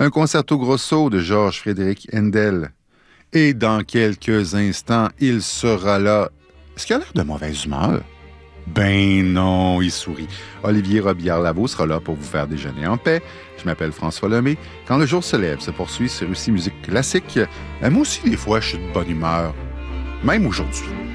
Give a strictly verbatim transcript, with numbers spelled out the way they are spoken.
un concerto grosso de Georges Frédéric Handel. Et dans quelques instants, il sera là. Est-ce qu'il a l'air de mauvaise humeur? Ben non, il sourit. Olivier Robillard-Lavaux sera là pour vous faire déjeuner en paix. Je m'appelle François Lemay. Quand le jour se lève, se poursuit sur Russie Musique Classique. Moi aussi, des fois, je suis de bonne humeur. Même aujourd'hui.